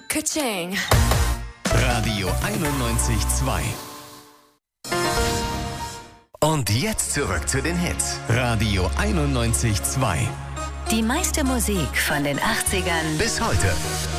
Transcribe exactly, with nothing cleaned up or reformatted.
Ka-ching. Radio einundneunzig Komma zwei. Und jetzt zurück zu den Hits. Radio einundneunzig Komma zwei. Die meiste Musik von den achtzigern Bis heute.